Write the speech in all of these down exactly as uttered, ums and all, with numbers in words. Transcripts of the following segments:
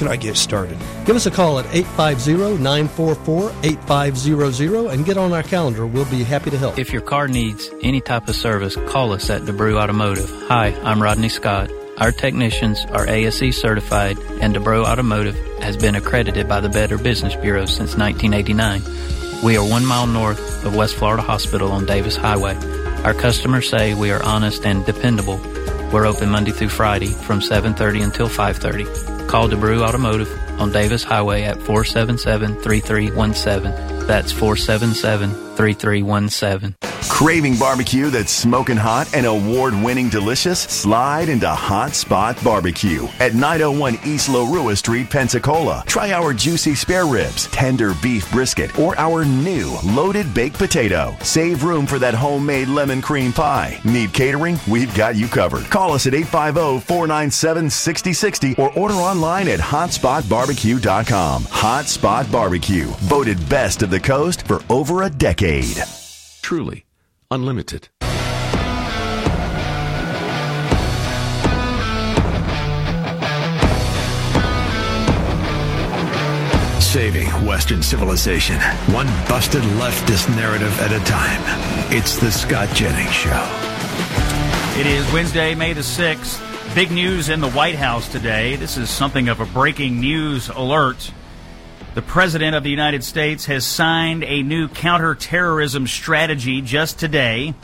can I get started? Give us a call at eight five zero, nine four four, eight five zero zero and get on our calendar. We'll be happy to help. If your car needs any type of service, call us at DeBrew Automotive. Hi, I'm Rodney Scott. Our technicians are A S E certified, and DeBrew Automotive has been accredited by the Better Business Bureau since nineteen eighty-nine. We are one mile north of West Florida Hospital on Davis Highway. Our customers say we are honest and dependable. We're open Monday through Friday from seven thirty until five thirty. Call DeBrew Automotive on Davis Highway at four seven seven, three three one seven. That's four seven seven, three three one seven. Craving barbecue that's smoking hot and award-winning delicious? Slide into Hot Spot Barbecue at nine oh one East Lorua Street, Pensacola. Try our juicy spare ribs, tender beef brisket, or our new loaded baked potato. Save room for that homemade lemon cream pie. Need catering? We've got you covered. Call us at eight five zero, four nine seven, six zero six zero or order online at hot spot barbecue dot com. Hot Spot Barbecue, voted best of the coast for over a decade. Truly unlimited. Saving Western civilization, one busted leftist narrative at a time. It's the Scott Jennings Show. It is Wednesday, May the sixth. Big news in the White House today. This is something of a breaking news alert. The President of the United States has signed a new counterterrorism strategy just today,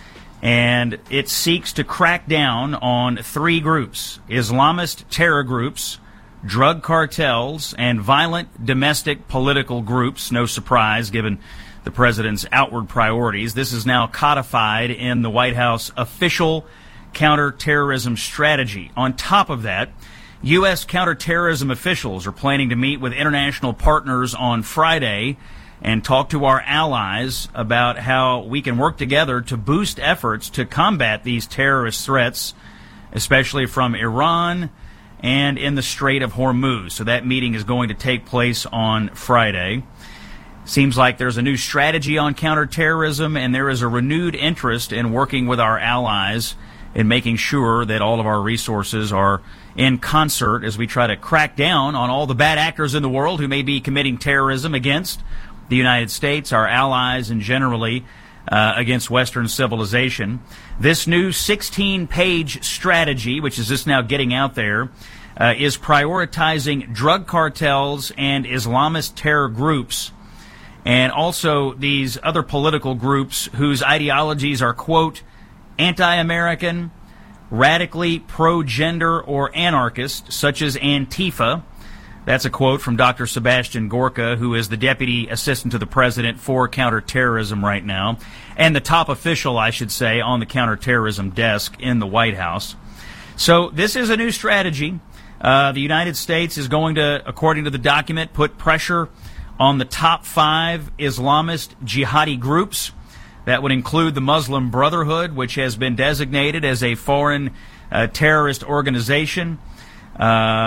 and it seeks to crack down on three groups: Islamist terror groups, drug cartels, and violent domestic political groups. No surprise, given the President's outward priorities. This is now codified in the White House official counterterrorism strategy. On top of that, U S counterterrorism officials are planning to meet with international partners on Friday and talk to our allies about how we can work together to boost efforts to combat these terrorist threats, especially from Iran and in the Strait of Hormuz. So that meeting is going to take place on Friday. Seems like there's a new strategy on counterterrorism, and there is a renewed interest in working with our allies in making sure that all of our resources are in concert as we try to crack down on all the bad actors in the world who may be committing terrorism against the United States, our allies, and generally uh, against Western civilization. This new sixteen-page strategy, which is just now getting out there, uh, is prioritizing drug cartels and Islamist terror groups, and also these other political groups whose ideologies are, quote, anti-American, radically pro-gender, or anarchist, such as Antifa. That's a quote from Doctor Sebastian Gorka, who is the Deputy Assistant to the President for Counterterrorism right now, and the top official, I should say, on the counterterrorism desk in the White House. So this is a new strategy. Uh, the United States is going to, according to the document, put pressure on the top five Islamist jihadi groups. That would include the Muslim Brotherhood, which has been designated as a foreign uh, terrorist organization. Uh,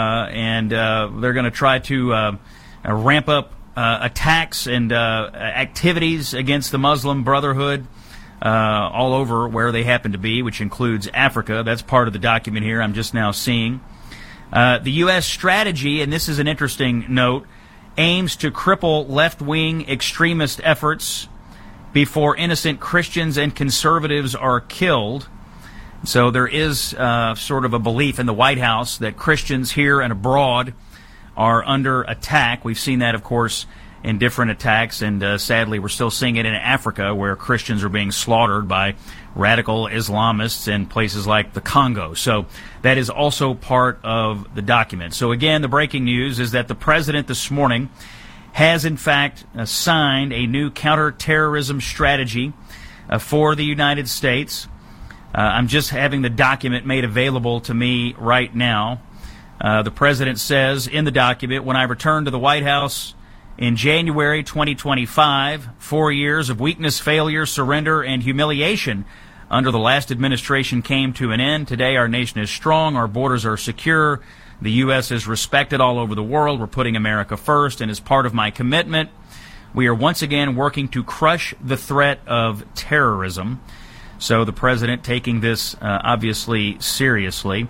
and uh, they're going to try to uh, uh, ramp up uh, attacks and uh, activities against the Muslim Brotherhood uh, all over where they happen to be, which includes Africa. That's part of the document here I'm just now seeing. Uh, the U S strategy, and this is an interesting note, aims to cripple left-wing extremist efforts before innocent Christians and conservatives are killed. So there is uh, sort of a belief in the White House that Christians here and abroad are under attack. We've seen that, of course, in different attacks, and uh, sadly we're still seeing it in Africa, where Christians are being slaughtered by radical Islamists in places like the Congo. So that is also part of the document. So again, the breaking news is that the President this morning has in fact uh, signed a new counterterrorism strategy uh, for the United States. Uh, I'm just having the document made available to me right now. Uh, the President says in the document, when I return to the White House in January twenty twenty-five, four years of weakness, failure, surrender, and humiliation under the last administration came to an end. Today our nation is strong, our borders are secure, the U S is respected all over the world. We're putting America first, and as part of my commitment, we are once again working to crush the threat of terrorism. So the President taking this uh, obviously seriously.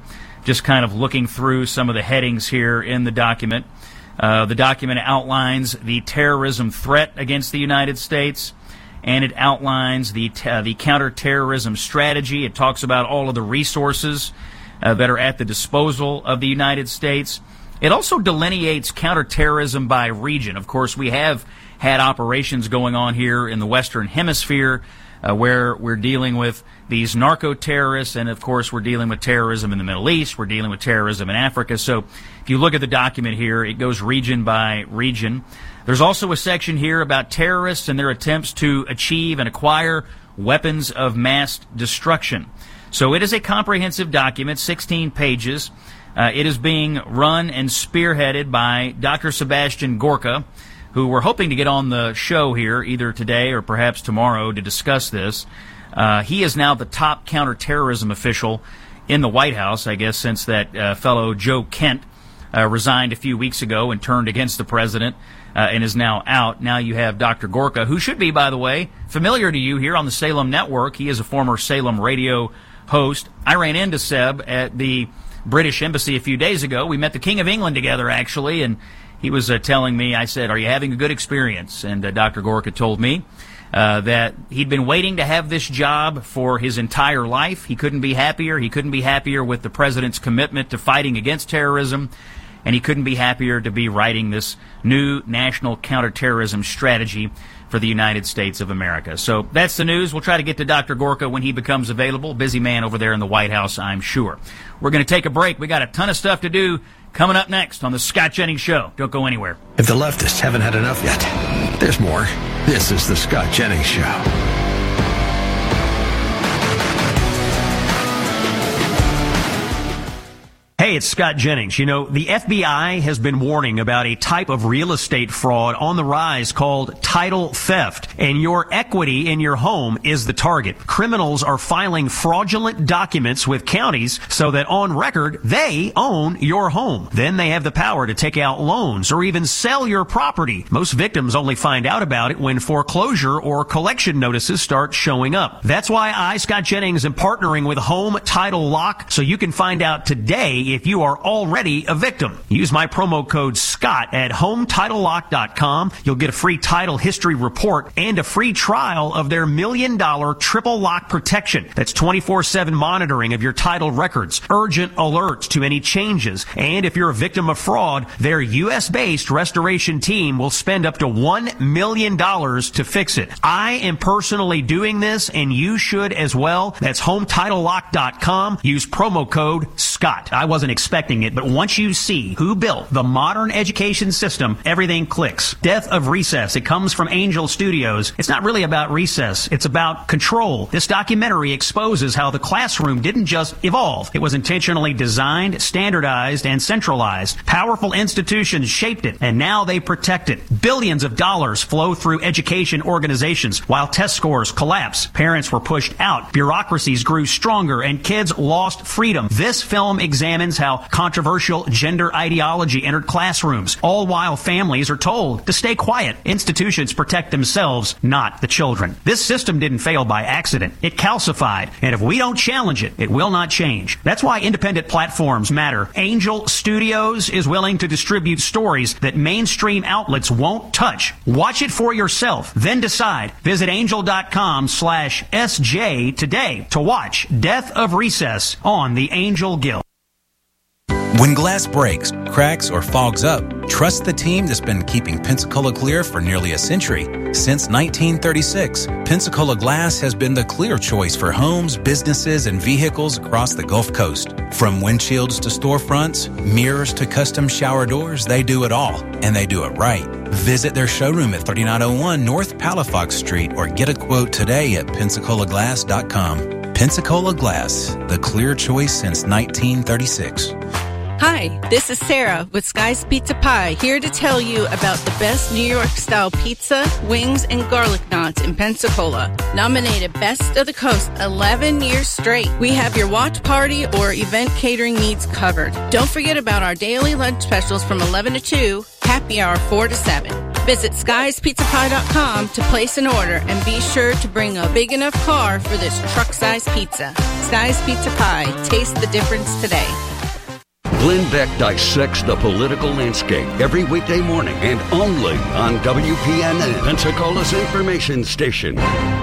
just kind of looking through some of the headings here in the document. Uh, the document outlines the terrorism threat against the United States, and it outlines the t- uh, the counterterrorism strategy. It talks about all of the resources uh, that are at the disposal of the United States. It also delineates counterterrorism by region. Of course, we have had operations going on here in the Western Hemisphere uh, where we're dealing with these narco-terrorists, and of course we're dealing with terrorism in the Middle East, we're dealing with terrorism in Africa. So if you look at the document here, it goes region by region. There's also a section here about terrorists and their attempts to achieve and acquire weapons of mass destruction. So it is a comprehensive document, sixteen pages. Uh, it is being run and spearheaded by Doctor Sebastian Gorka, who we're hoping to get on the show here either today or perhaps tomorrow to discuss this. Uh, he is now the top counterterrorism official in the White House, I guess, since that uh, fellow Joe Kent uh, resigned a few weeks ago and turned against the president uh, and is now out. Now you have Doctor Gorka, who should be, by the way, familiar to you here on the Salem Network. He is a former Salem radio host. I ran into Seb at the British Embassy a few days ago. We met the King of England together, actually, and he was uh, telling me, I said, are you having a good experience? And uh, Doctor Gorka told me uh, that he'd been waiting to have this job for his entire life. He couldn't be happier. He couldn't be happier with the president's commitment to fighting against terrorism, and he couldn't be happier to be writing this new national counterterrorism strategy for the United States of America. So that's the news. We'll try to get to Doctor Gorka when he becomes available. Busy man over there in the White House, I'm sure. We're going to take a break. We got a ton of stuff to do coming up next on the Scott Jennings Show. Don't go anywhere. If the leftists haven't had enough yet, there's more. This is the Scott Jennings Show. Hey, it's Scott Jennings. You know, the F B I has been warning about a type of real estate fraud on the rise called title theft, and your equity in your home is the target. Criminals are filing fraudulent documents with counties so that on record they own your home. Then they have the power to take out loans or even sell your property. Most victims only find out about it when foreclosure or collection notices start showing up. That's why I, Scott Jennings, am partnering with Home Title Lock so you can find out today if you are already a victim. Use my promo code SCOTT at home title lock dot com. You'll get a free title history report and a free trial of their million dollar triple lock protection. That's twenty-four seven monitoring of your title records, urgent alerts to any changes, and if you're a victim of fraud, their U S based restoration team will spend up to one million dollars to fix it. I am personally doing this, and you should as well. That's home title lock dot com. Use promo code SCOTT. I wasn't expecting it, but once you see who built the modern education system, everything clicks. Death of Recess. It comes from Angel Studios. It's not really about recess. It's about control. This documentary exposes how the classroom didn't just evolve. It was intentionally designed, standardized, and centralized. Powerful institutions shaped it, and now they protect it. Billions of dollars flow through education organizations while test scores collapse. Parents were pushed out. Bureaucracies grew stronger, and kids lost freedom. This film examines how controversial gender ideology entered classrooms, all while families are told to stay quiet. Institutions protect themselves, not the children. This system didn't fail by accident. It calcified, and if we don't challenge it, it will not change. That's why independent platforms matter. Angel Studios is willing to distribute stories that mainstream outlets won't touch. Watch it for yourself, then decide. Visit angel.com slash SJ today to watch Death of Recess on the Angel Guild. When glass breaks, cracks, or fogs up, trust the team that's been keeping Pensacola clear for nearly a century. Since nineteen thirty-six, Pensacola Glass has been the clear choice for homes, businesses, and vehicles across the Gulf Coast. From windshields to storefronts, mirrors to custom shower doors, they do it all, and they do it right. Visit their showroom at thirty-nine oh one North Palafox Street or get a quote today at pensacola glass dot com. Pensacola Glass, the clear choice since nineteen thirty-six. Hi, this is Sarah with Sky's Pizza Pie, here to tell you about the best New York-style pizza, wings, and garlic knots in Pensacola. Nominated Best of the Coast eleven years straight. We have your watch party or event catering needs covered. Don't forget about our daily lunch specials from eleven to two, happy hour four to seven. Visit skies pizza pie dot com to place an order and be sure to bring a big enough car for this truck-sized pizza. Sky's Pizza Pie. Taste the difference today. Glenn Beck dissects the political landscape every weekday morning and only on W P N N, Pensacola's information station.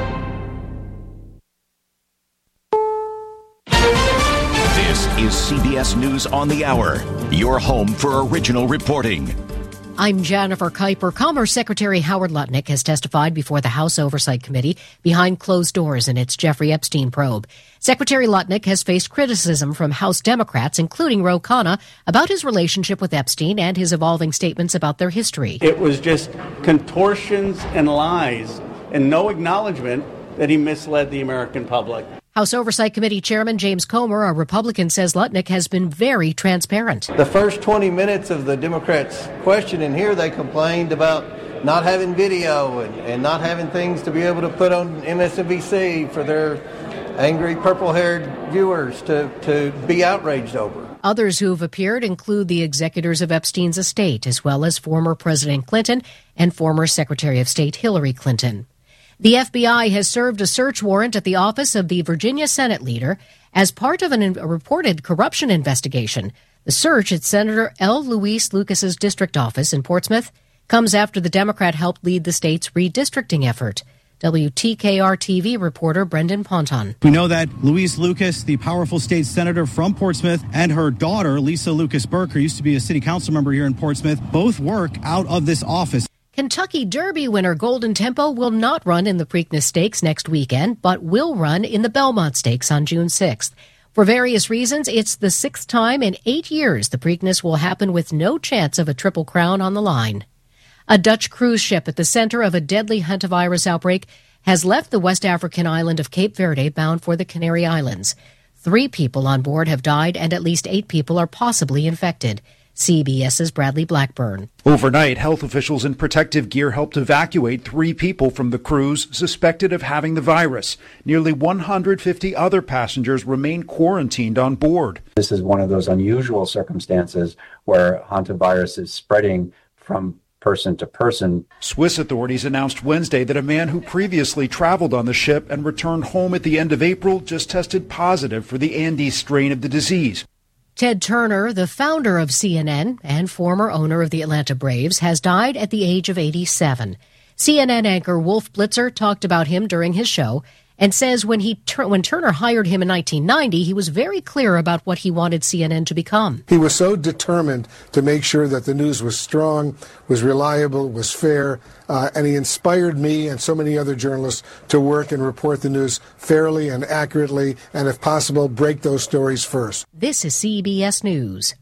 This is C B S News on the Hour, your home for original reporting. I'm Jennifer Kuiper. Commerce Secretary Howard Lutnick has testified before the House Oversight Committee behind closed doors in its Jeffrey Epstein probe. Secretary Lutnick has faced criticism from House Democrats, including Ro Khanna, about his relationship with Epstein and his evolving statements about their history. It was just contortions and lies and no acknowledgement that he misled the American public. House Oversight Committee Chairman James Comer, a Republican, says Lutnick has been very transparent. The first twenty minutes of the Democrats' question in here, they complained about not having video and, and not having things to be able to put on M S N B C for their angry purple-haired viewers to, to be outraged over. Others who have appeared include the executors of Epstein's estate, as well as former President Clinton and former Secretary of State Hillary Clinton. The F B I has served a search warrant at the office of the Virginia Senate leader as part of an, a reported corruption investigation. The search at Senator L. Luis Lucas's district office in Portsmouth comes after the Democrat helped lead the state's redistricting effort. W T K R T V reporter Brendan Ponton. We know that Luis Lucas, the powerful state senator from Portsmouth, and her daughter, Lisa Lucas Burke, who used to be a city council member here in Portsmouth, both work out of this office. Kentucky Derby winner Golden Tempo will not run in the Preakness Stakes next weekend, but will run in the Belmont Stakes on June sixth. For various reasons, it's the sixth time in eight years the Preakness will happen with no chance of a Triple Crown on the line. A Dutch cruise ship at the center of a deadly hantavirus outbreak has left the West African island of Cape Verde bound for the Canary Islands. Three people on board have died and at least eight people are possibly infected. CBS's Bradley Blackburn. Overnight, health officials in protective gear helped evacuate three people from the cruise suspected of having the virus. Nearly one hundred fifty other passengers remain quarantined on board. This is one of those unusual circumstances where hantavirus is spreading from person to person. Swiss authorities announced Wednesday that a man who previously traveled on the ship and returned home at the end of April just tested positive for the Andes strain of the disease. Ted Turner, the founder of C N N and former owner of the Atlanta Braves, has died at the age of eighty-seven. C N N anchor Wolf Blitzer talked about him during his show and says when he when Turner hired him in nineteen ninety, he was very clear about what he wanted C N N to become. He was so determined to make sure that the news was strong, was reliable, was fair, uh, and he inspired me and so many other journalists to work and report the news fairly and accurately, and if possible, break those stories first. This is C B S News.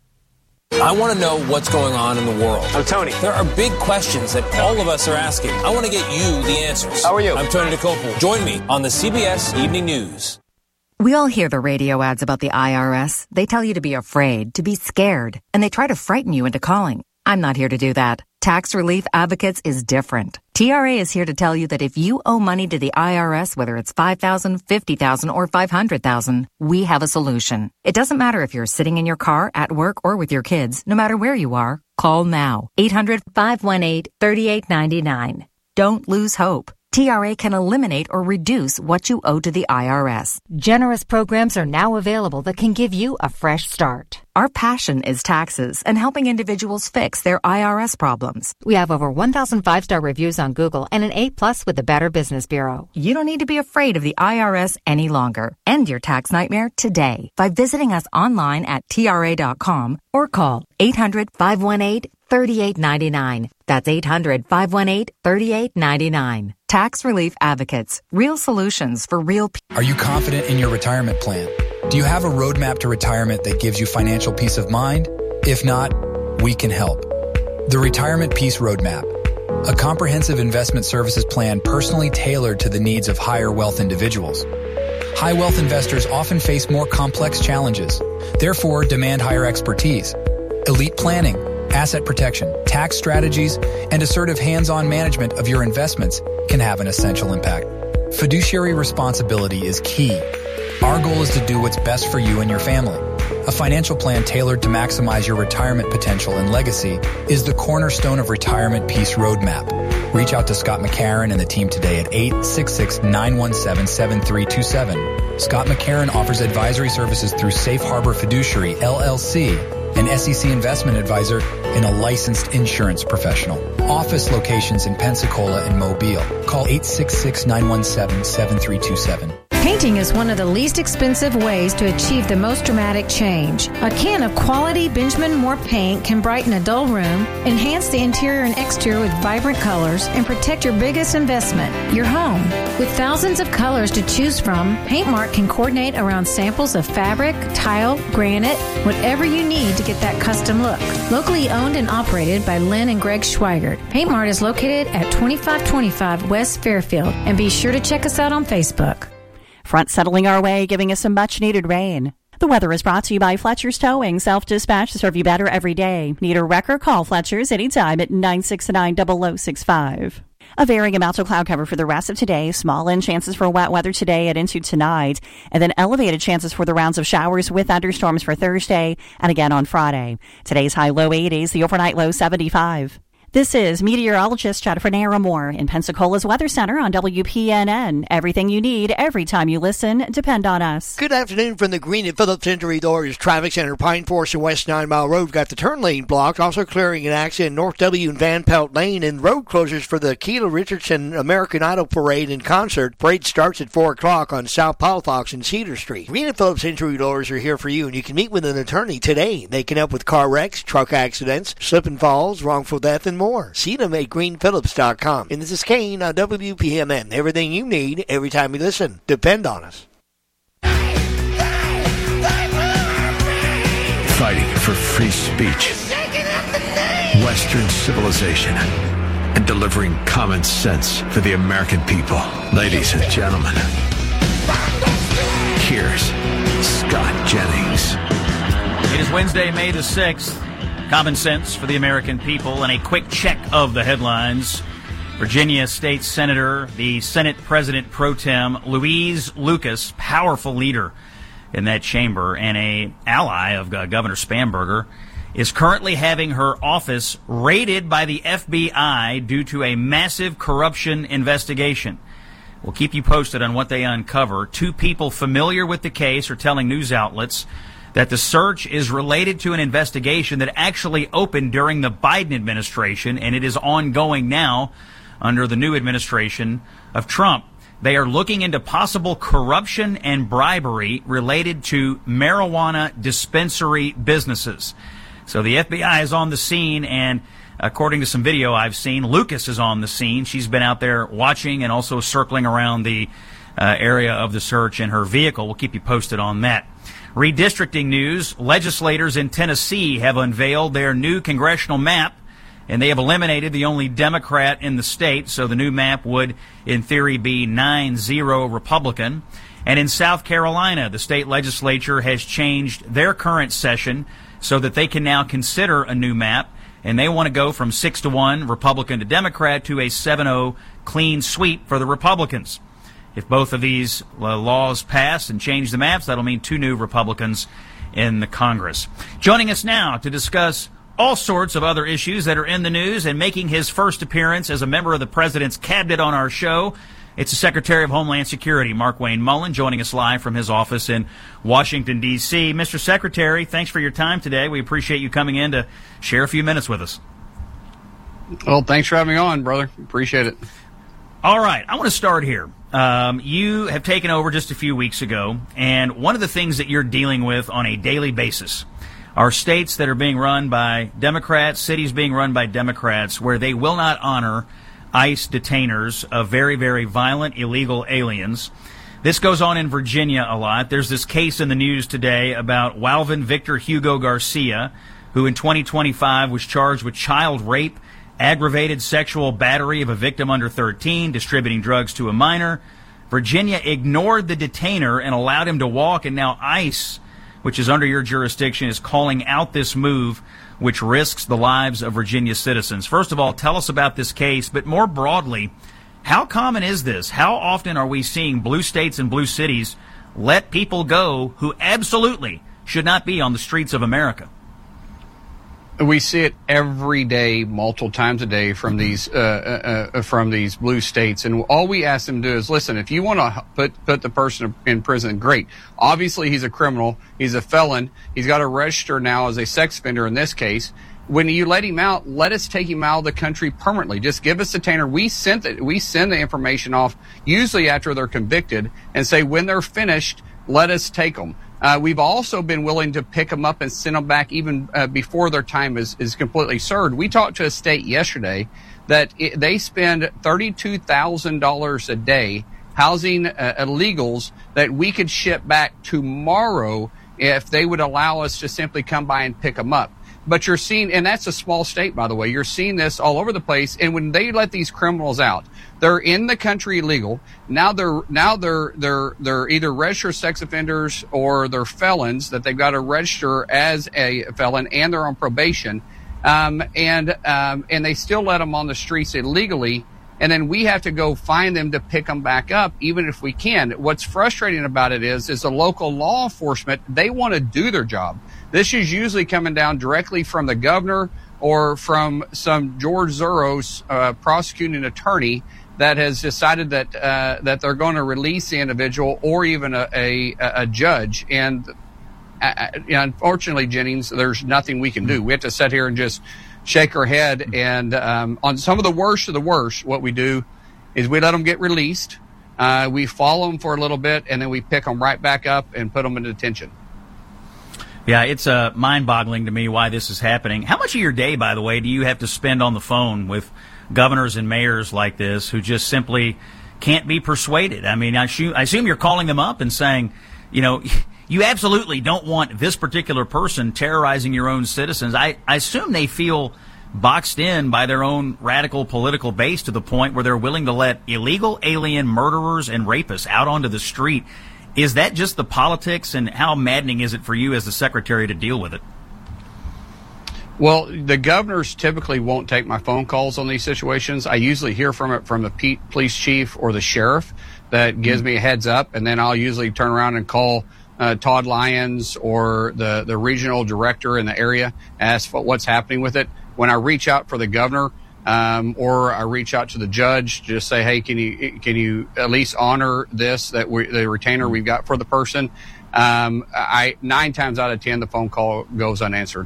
I want to know what's going on in the world. I'm Tony. There are big questions that all of us are asking. I want to get you the answers. How are you? I'm Tony DeCopel. Join me on the C B S Evening News. We all hear the radio ads about the I R S. They tell you to be afraid, to be scared, and they try to frighten you into calling. I'm not here to do that. Tax Relief Advocates is different. T R A is here to tell you that if you owe money to the I R S, whether it's five thousand dollars, fifty thousand dollars, or five hundred thousand dollars, we have a solution. It doesn't matter if you're sitting in your car, at work, or with your kids. No matter where you are, call now. eight hundred, five one eight, three eight nine nine. Don't lose hope. T R A can eliminate or reduce what you owe to the I R S. Generous programs are now available that can give you a fresh start. Our passion is taxes and helping individuals fix their I R S problems. We have over one thousand five-star reviews on Google and an A plus with the Better Business Bureau. You don't need to be afraid of the I R S any longer. End your tax nightmare today by visiting us online at T R A dot com or call eight hundred, five one eight, three eight nine nine. That's eight hundred, five one eight, three eight nine nine. Tax Relief Advocates. Real solutions for real people. Are you confident in your retirement plan? Do you have a roadmap to retirement that gives you financial peace of mind? If not, we can help. The Retirement Peace Roadmap. A comprehensive investment services plan personally tailored to the needs of higher wealth individuals. High wealth investors often face more complex challenges, therefore demand higher expertise. Elite planning, asset protection, tax strategies, and assertive hands-on management of your investments can have an essential impact. Fiduciary responsibility is key. Our goal is to do what's best for you and your family. A financial plan tailored to maximize your retirement potential and legacy is the cornerstone of Retirement Peace Roadmap. Reach out to Scott McCarron and the team today at eight six six, nine one seven, seven three two seven. Scott McCarron offers advisory services through Safe Harbor Fiduciary, L L C, an S E C investment advisor and a licensed insurance professional. Office locations in Pensacola and Mobile. Call eight six six, nine one seven, seven three two seven. Painting is one of the least expensive ways to achieve the most dramatic change. A can of quality Benjamin Moore paint can brighten a dull room, enhance the interior and exterior with vibrant colors, and protect your biggest investment, your home. With thousands of colors to choose from, PaintMart can coordinate around samples of fabric, tile, granite, whatever you need to get that custom look. Locally owned and operated by Lynn and Greg Schweigert, PaintMart is located at twenty-five twenty-five West Fairfield, and be sure to check us out on Facebook. Front settling our way, giving us some much-needed rain. The weather is brought to you by Fletcher's Towing, self-dispatch to serve you better every day. Need a wreck or call Fletcher's anytime at nine six nine, zero zero six five. A varying amount of cloud cover for the rest of today. Small in chances for wet weather today and into tonight. And then elevated chances for the rounds of showers with thunderstorms for Thursday and again on Friday. Today's high low eighties, the overnight low seventy-five. This is meteorologist Jennifer Naramore in Pensacola's Weather Center on W P N N. Everything you need every time you listen. Depend on us. Good afternoon from the Green and Phillips Injury Doors Traffic Center. Pine Forest and West Nine Mile Road got the turn lane blocked. Also clearing an accident North W and Van Pelt Lane, and road closures for the Keela Richardson American Idol Parade and concert. Parade starts at four o'clock on South Palafox and Cedar Street. Green and Phillips Injury Doors are here for you, and you can meet with an attorney today. They can help with car wrecks, truck accidents, slip and falls, wrongful death, and more. See them at green phillips dot com. And this is Kane on W P M N. Everything you need every time you listen. Depend on us. Fighting for free speech, Western civilization, and delivering common sense for the American people. Ladies and gentlemen, here's Scott Jennings. It is Wednesday, May the sixth. Common sense for the American people, and a quick check of the headlines. Virginia State Senator, the Senate President Pro Tem, Louise Lucas, powerful leader in that chamber and a ally of uh, Governor Spanberger, is currently having her office raided by the F B I due to a massive corruption investigation. We'll keep you posted on what they uncover. Two people familiar with the case are telling news outlets that the search is related to an investigation that actually opened during the Biden administration, and it is ongoing now under the new administration of Trump. They are looking into possible corruption and bribery related to marijuana dispensary businesses. So the F B I is on the scene, and according to some video I've seen, Lucas is on the scene. She's been out there watching and also circling around the uh, area of the search in her vehicle. We'll keep you posted on that. Redistricting news. Legislators in Tennessee have unveiled their new congressional map, and they have eliminated the only Democrat in the state, so the new map would, in theory, be nine zero Republican. And in South Carolina, the state legislature has changed their current session so that they can now consider a new map, and they want to go from six to one Republican to Democrat to a seven oh clean sweep for the Republicans. If both of these uh, laws pass and change the maps, that'll mean two new Republicans in the Congress. Joining us now to discuss all sorts of other issues that are in the news and making his first appearance as a member of the President's Cabinet on our show, it's the Secretary of Homeland Security, Markwayne Mullin, joining us live from his office in Washington, D C Mister Secretary, thanks for your time today. We appreciate you coming in to share a few minutes with us. Well, thanks for having me on, brother. Appreciate it. All right, I want to start here. Um, you have taken over just a few weeks ago, and one of the things that you're dealing with on a daily basis are states that are being run by Democrats, cities being run by Democrats, where they will not honor ICE detainers of very, very violent, illegal aliens. This goes on in Virginia a lot. There's this case in the news today about Walvin Victor Hugo Garcia, who in twenty twenty-five was charged with child rape, aggravated sexual battery of a victim under thirteen, distributing drugs to a minor. Virginia ignored the detainer and allowed him to walk, and now ICE, which is under your jurisdiction, is calling out this move, which risks the lives of Virginia citizens. First of all, tell us about this case, but more broadly, how common is this? How often are we seeing blue states and blue cities let people go who absolutely should not be on the streets of America? We see it every day, multiple times a day from these uh, uh, from these blue states, and all we ask them to do is listen. If you want to put put the person in prison, great. Obviously, he's a criminal. He's a felon. He's got to register now as a sex offender in this case. When you let him out, let us take him out of the country permanently. Just give us the detainer. We sent it. We send the information off usually after they're convicted and say when they're finished, let us take them. Uh, we've also been willing to pick them up and send them back even uh, before their time is, is completely served. We talked to a state yesterday that it, they spend thirty-two thousand dollars a day housing uh, illegals that we could ship back tomorrow if they would allow us to simply come by and pick them up. But you're seeing, and that's a small state, by the way, you're seeing this all over the place. And when they let these criminals out, they're in the country illegal. Now they're, now they're, they're, they're either registered sex offenders or they're felons that they've got to register as a felon, and they're on probation. Um, and, um, and they still let them on the streets illegally. And then we have to go find them to pick them back up, even if we can. What's frustrating about it is, is the local law enforcement, they want to do their job. This is usually coming down directly from the governor or from some George Soros uh, prosecuting attorney that has decided that uh, that they're going to release the individual, or even a, a, a judge. And uh, unfortunately, Jennings, there's nothing we can do. We have to sit here and just shake our head. And um, on some of the worst of the worst, what we do is we let them get released. Uh, we follow them for a little bit, and then we pick them right back up and put them in detention. Yeah, it's uh, mind-boggling to me why this is happening. How much of your day, by the way, do you have to spend on the phone with governors and mayors like this who just simply can't be persuaded? I mean, I assume, I assume you're calling them up and saying, you know, you absolutely don't want this particular person terrorizing your own citizens. I, I assume they feel boxed in by their own radical political base to the point where they're willing to let illegal alien murderers and rapists out onto the street. Is that just the politics, and how maddening is it for you as the secretary to deal with it? Well, the governors typically won't take my phone calls on these situations. I usually hear from it from the police chief or the sheriff that gives mm-hmm. me a heads up, and then I'll usually turn around and call uh, Todd Lyons or the, the regional director in the area, ask for what's happening with it. When I reach out for the governor, Um, or I reach out to the judge to just say, hey, can you can you at least honor this, that we, the retainer we've got for the person? Um, I nine times out of ten, the phone call goes unanswered.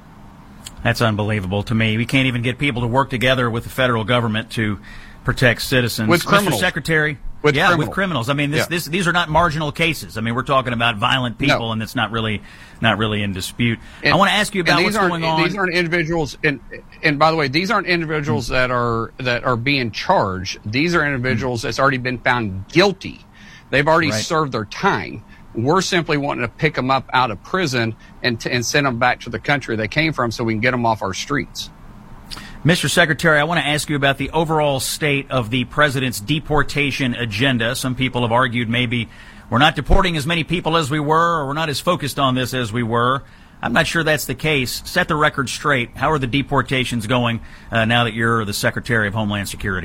That's unbelievable to me. We can't even get people to work together with the federal government to protect citizens. With criminals. Mister Secretary. With yeah, criminals. with criminals. I mean, this, yeah. this, these are not marginal cases. I mean, we're talking about violent people, no. and it's not really, not really in dispute. And, I want to ask you about what's going on. These aren't individuals, and and by the way, these aren't individuals mm-hmm. that are that are being charged. These are individuals mm-hmm. that's already been found guilty. They've already right. served their time. We're simply wanting to pick them up out of prison and t- and send them back to the country they came from, so we can get them off our streets. Mister Secretary, I want to ask you about the overall state of the president's deportation agenda. Some people have argued maybe we're not deporting as many people as we were, or we're not as focused on this as we were. I'm not sure that's the case. Set the record straight. How are the deportations going uh, now that you're the Secretary of Homeland Security?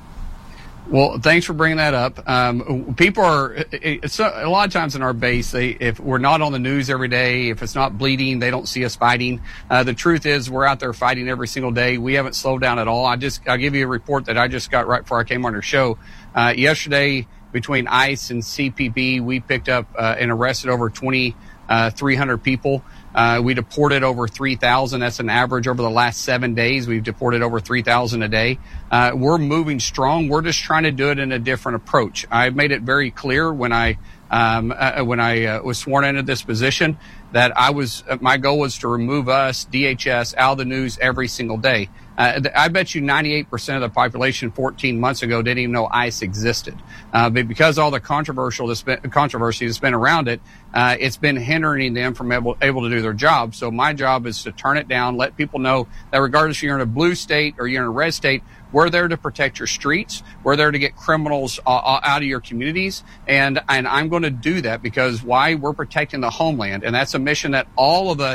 Well, thanks for bringing that up. Um, people are it's a, a lot of times in our base, they, if we're not on the news every day, if it's not bleeding, they don't see us fighting. Uh, the truth is, we're out there fighting every single day. We haven't slowed down at all. I just I'll give you a report that I just got right before I came on your show. Uh, yesterday, between ICE and C P B, we picked up uh, and arrested over twenty-three hundred people. Uh, we deported over three thousand. That's an average over the last seven days. We've deported over three thousand a day. Uh, we're moving strong. We're just trying to do it in a different approach. I made it very clear when I um, uh, when I uh, was sworn into this position that I was uh, my goal was to remove us, D H S, out of the news every single day. Uh, I bet you ninety-eight percent of the population fourteen months ago didn't even know ICE existed. Uh, but because all the controversial that's been, controversy that's been around it, uh, it's been hindering them from able, able to do their job. So my job is to turn it down, let people know that regardless if you're in a blue state or you're in a red state, we're there to protect your streets. We're there to get criminals uh, out of your communities. And, and I'm going to do that because why? We're protecting the homeland. And that's a mission that all of us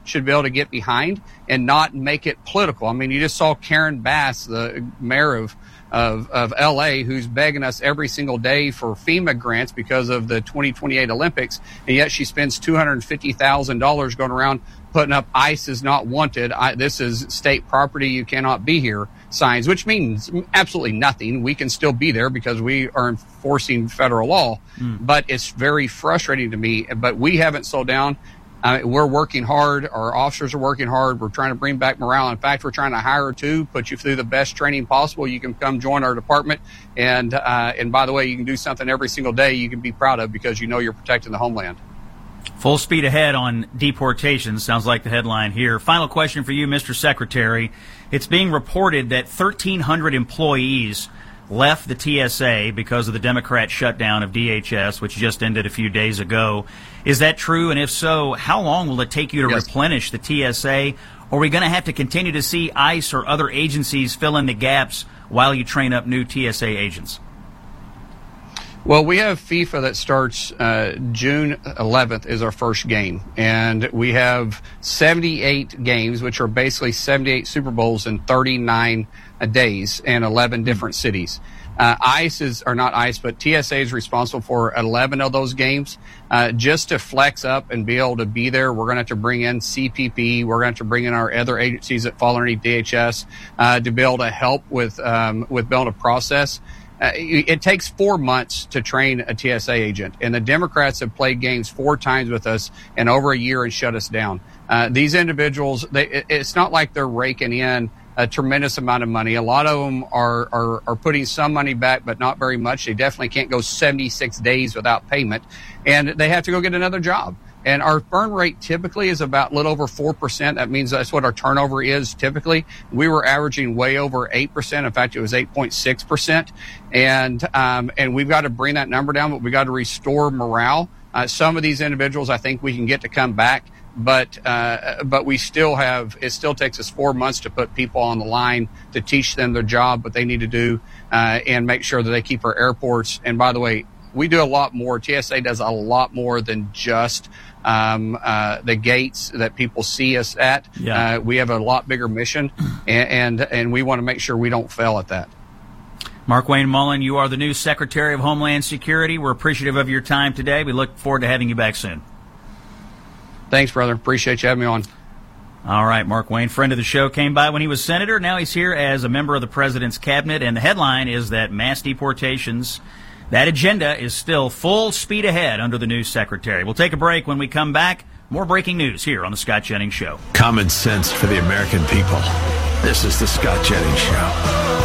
should be able to get behind and not make it political. I mean, you just saw Karen Bass, the mayor of Of, of L A, who's begging us every single day for FEMA grants because of the twenty twenty-eight Olympics, and yet she spends two hundred fifty thousand dollars going around putting up ICE is not wanted, I, this is state property, you cannot be here signs, which means absolutely nothing. We can still be there because we are enforcing federal law, mm. but it's very frustrating to me. But we haven't slowed down. Uh, we're working hard. Our officers are working hard. We're trying to bring back morale. In fact, we're trying to hire two, put you through the best training possible. You can come join our department. And, uh, and by the way, you can do something every single day you can be proud of because you know you're protecting the homeland. Full speed ahead on deportation, sounds like the headline here. Final question for you, Mister Secretary. It's being reported that thirteen hundred employees left the T S A because of the Democrat shutdown of D H S, which just ended a few days ago. Is that true? And if so, how long will it take you to yes. replenish the T S A? Or are we going to have to continue to see ICE or other agencies fill in the gaps while you train up new T S A agents? Well, we have FIFA that starts uh, June eleventh is our first game. And we have seventy-eight games, which are basically seventy-eight Super Bowls in thirty-nine days and eleven different cities. Uh, ICE is, or not ICE, but T S A is responsible for eleven of those games. Uh, just to flex up and be able to be there, we're going to have to bring in C P P. We're going to have to bring in our other agencies that fall underneath D H S uh, to be able to help with um, with being able to process. Uh, it takes four months to train a T S A agent, and the Democrats have played games four times with us in over a year and shut us down. Uh, these individuals, they, it's not like they're raking in a tremendous amount of money. A lot of them are, are, are putting some money back, but not very much. They definitely can't go seventy-six days without payment, and they have to go get another job. And our burn rate typically is about a little over four percent. That means that's what our turnover is typically. We were averaging way over eight percent. In fact, it was eight point six percent. And, um, and we've got to bring that number down, but we got to restore morale. Uh, some of these individuals I think we can get to come back, but, uh, but we still have, it still takes us four months to put people on the line to teach them their job, what they need to do, uh, and make sure that they keep our airports. And by the way, we do a lot more. T S A does a lot more than just um, uh, the gates that people see us at. Yeah. Uh, we have a lot bigger mission, and, and and we want to make sure we don't fail at that. Markwayne Mullin, you are the new Secretary of Homeland Security. We're appreciative of your time today. We look forward to having you back soon. Thanks, brother. Appreciate you having me on. All right, Markwayne, friend of the show, came by when he was senator. Now he's here as a member of the president's cabinet, and the headline is that mass deportations, that agenda is still full speed ahead under the new secretary. We'll take a break. When we come back, more breaking news here on The Scott Jennings Show. Common sense for the American people. This is The Scott Jennings Show.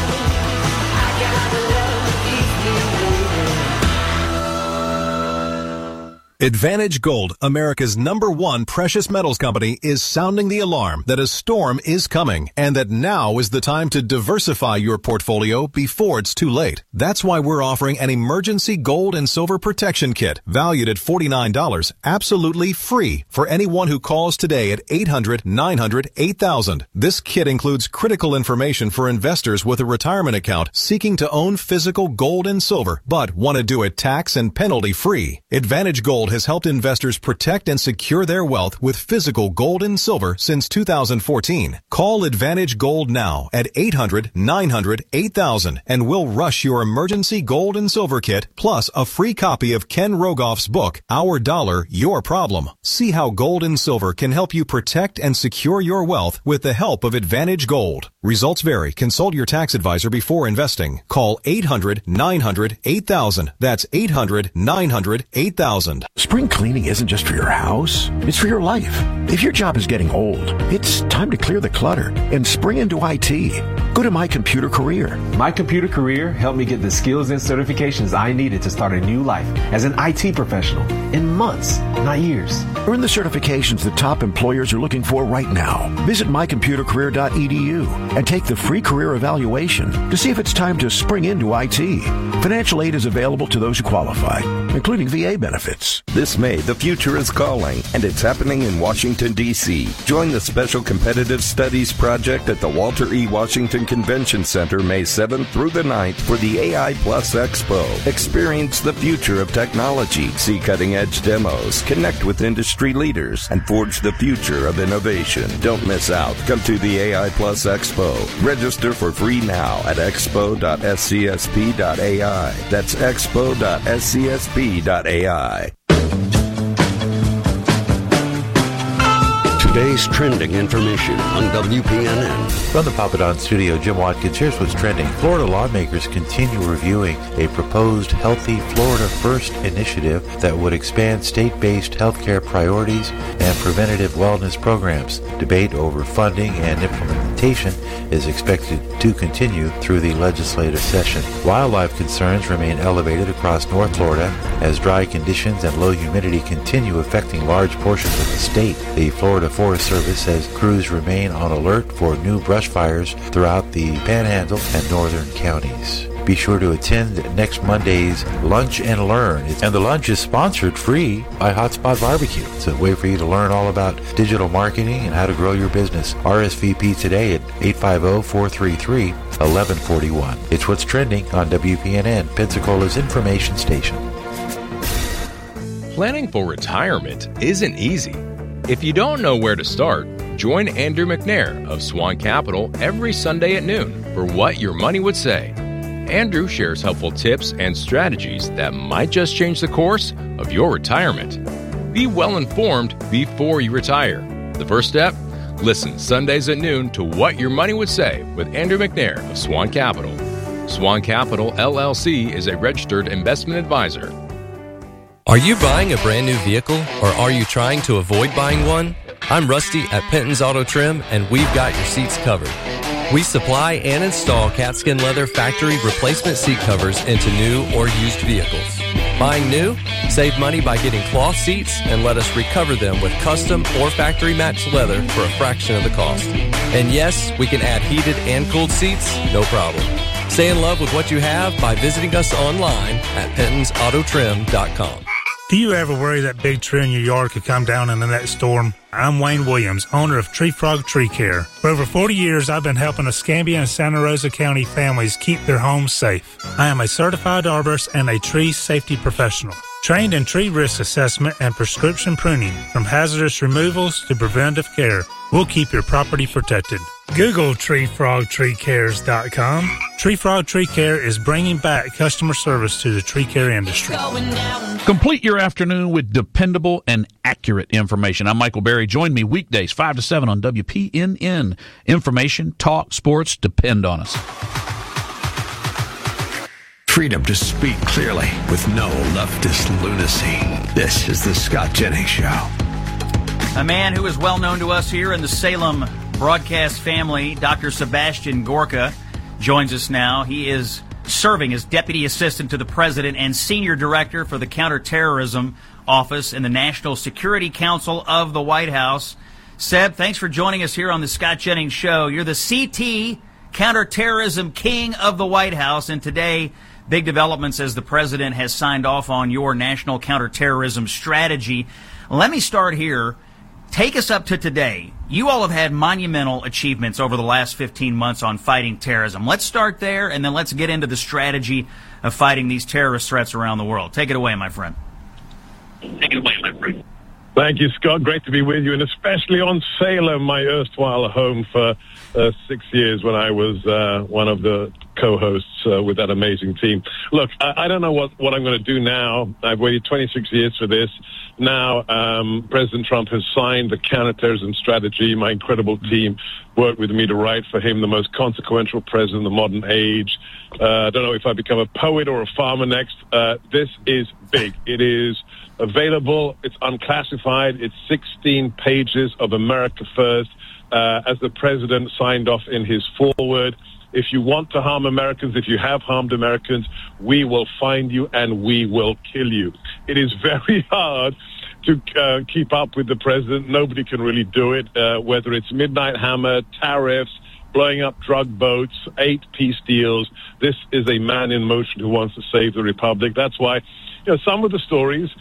Advantage Gold, America's number one precious metals company, is sounding the alarm that a storm is coming and that now is the time to diversify your portfolio before it's too late. That's why we're offering an emergency gold and silver protection kit valued at forty-nine dollars, absolutely free for anyone who calls today at eight hundred, nine hundred, eight thousand. This kit includes critical information for investors with a retirement account seeking to own physical gold and silver but want to do it tax and penalty free. Advantage Gold has helped investors protect and secure their wealth with physical gold and silver since two thousand fourteen. Call Advantage Gold now at eight hundred, nine hundred, eight thousand and we'll rush your emergency gold and silver kit plus a free copy of Ken Rogoff's book, Our Dollar, Your Problem. See how gold and silver can help you protect and secure your wealth with the help of Advantage Gold. Results vary. Consult your tax advisor before investing. Call eight hundred, nine hundred, eight thousand. That's eight hundred, nine hundred, eight thousand. Spring cleaning isn't just for your house, it's for your life. If your job is getting old, it's time to clear the clutter and spring into I T. Go to My Computer Career. My Computer Career helped me get the skills and certifications I needed to start a new life as an I T professional in months, not years. Earn the certifications that top employers are looking for right now. Visit my computer career dot e d u and take the free career evaluation to see if it's time to spring into I T. Financial aid is available to those who qualify, including V A benefits. This May, the future is calling, and it's happening in Washington, D C. Join the Special Competitive Studies Project at the Walter E. Washington Lincoln Convention Center May seventh through the ninth for the A I Plus Expo. Experience the future of technology, see cutting-edge demos, connect with industry leaders, and forge the future of innovation. Don't miss out. Come to the A I Plus Expo. Register for free now at expo dot s c s p dot a i. That's expo dot s c s p dot a i. Today's trending information on W P N N. From the Papa Don studio, Jim Watkins, here's what's trending. Florida lawmakers continue reviewing a proposed Healthy Florida First initiative that would expand state-based healthcare priorities and preventative wellness programs. Debate over funding and implementation is expected to continue through the legislative session. Wildlife concerns remain elevated across North Florida as dry conditions and low humidity continue affecting large portions of the state. The Florida Forest Service says crews remain on alert for new brush fires throughout the Panhandle and northern counties. Be sure to attend next Monday's Lunch and Learn. And the lunch is sponsored free by Hotspot Barbecue. It's a way for you to learn all about digital marketing and how to grow your business. R S V P today at eight five zero, four three three, one one four one. It's what's trending on W P N N, Pensacola's information station. Planning for retirement isn't easy. If you don't know where to start, join Andrew McNair of Swan Capital every Sunday at noon for What Your Money Would Say. Andrew shares helpful tips and strategies that might just change the course of your retirement. Be well informed before you retire. The first step? Listen Sundays at noon to What Your Money Would Say with Andrew McNair of Swan Capital. Swan Capital, L L C is a registered investment advisor. Are you buying a brand new vehicle, or are you trying to avoid buying one? I'm Rusty at Penton's Auto Trim, and we've got your seats covered. We supply and install catskin leather factory replacement seat covers into new or used vehicles. Buying new? Save money by getting cloth seats and let us recover them with custom or factory matched leather for a fraction of the cost. And yes, we can add heated and cooled seats, no problem. Stay in love with what you have by visiting us online at pentons auto trim dot com. Do you ever worry that big tree in your yard could come down in the next storm? I'm Wayne Williams, owner of Tree Frog Tree Care. For over forty years, I've been helping Escambia and Santa Rosa County families keep their homes safe. I am a certified arborist and a tree safety professional, trained in tree risk assessment and prescription pruning, from hazardous removals to preventive care. We'll keep your property protected. Google tree frog tree cares dot com. Tree Frog Tree Care is bringing back customer service to the tree care industry. Complete your afternoon with dependable and accurate information. I'm Michael Berry. Join me weekdays five to seven on W P N N. Information, talk, sports, depend on us. Freedom to speak clearly with no leftist lunacy. This is the Scott Jennings Show. A man who is well known to us here in the Salem broadcast family, Doctor Sebastian Gorka, joins us now. He is serving as Deputy Assistant to the President and Senior Director for the Counterterrorism Office in the National Security Council of the White House. Seb, thanks for joining us here on the Scott Jennings Show. You're the C T, Counterterrorism King of the White House, and today, big developments as the President has signed off on your national counterterrorism strategy. Let me start here. Take us up to today. You all have had monumental achievements over the last fifteen months on fighting terrorism. Let's start there, and then let's get into the strategy of fighting these terrorist threats around the world. Take it away, my friend. Take it away, my friend. Thank you, Scott. Great to be with you, and especially on Salem, my erstwhile home for uh, six years when I was uh, one of the co-hosts uh, with that amazing team. Look, I, I don't know what, what I'm going to do now. I've waited twenty-six years for this. Now, um, President Trump has signed the counterterrorism strategy. My incredible team worked with me to write for him the most consequential president of the modern age. Uh, I don't know if I become a poet or a farmer next. Uh, this is big. It is available. It's unclassified. It's sixteen pages of America First, uh, as the president signed off in his foreword. If you want to harm Americans, if you have harmed Americans, we will find you and we will kill you. It is very hard to uh, keep up with the president. Nobody can really do it, uh, whether it's Midnight Hammer, tariffs, blowing up drug boats, eight peace deals. This is a man in motion who wants to save the republic. That's why, you know, some of the stories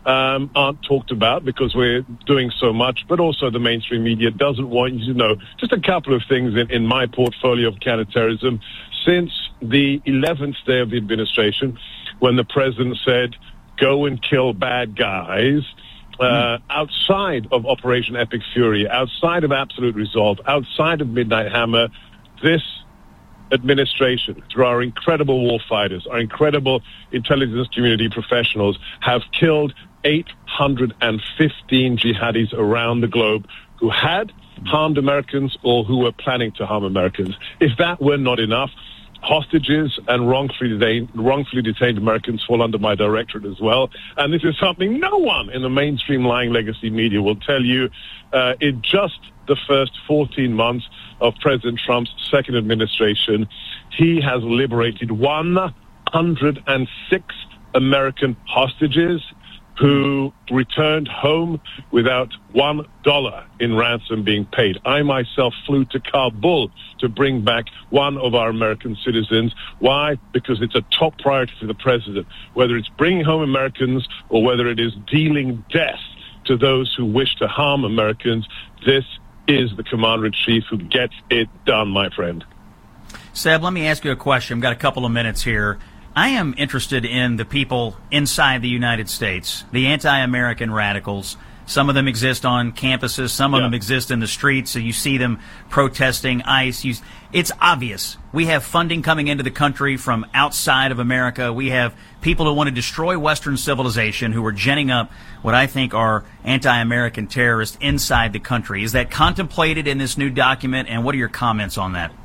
um, aren't talked about because we're doing so much, but also the mainstream media doesn't want you to know. Just a couple of things in, in my portfolio of counterterrorism. Since the eleventh day of the administration, when the president said, go and kill bad guys, uh, outside of Operation Epic Fury, outside of Absolute Resolve, outside of Midnight Hammer, this administration, through our incredible war fighters, our incredible intelligence community professionals, have killed eight hundred fifteen jihadis around the globe who had harmed Americans or who were planning to harm Americans. If that were not enough, hostages and wrongfully detained, wrongfully detained Americans fall under my directorate as well. And this is something no one in the mainstream lying legacy media will tell you. Uh, in just the first fourteen months of President Trump's second administration, he has liberated one hundred six American hostages who returned home without one dollar in ransom being paid. I myself flew to Kabul to bring back one of our American citizens. Why? Because it's a top priority for the president, whether it's bringing home Americans or whether it is dealing death to those who wish to harm Americans. This is the commander-in-chief who gets it done, my friend. Seb, let me ask you a question. I've got a couple of minutes here. I am interested in the people inside the United States, the anti-American radicals. Some of them exist on campuses. Some of yeah. them exist in the streets. So you see them protesting ICE. You, it's obvious. We have funding coming into the country from outside of America. We have people who want to destroy Western civilization who are ginning up what I think are anti-American terrorists inside the country. Is that contemplated in this new document, and what are your comments on that?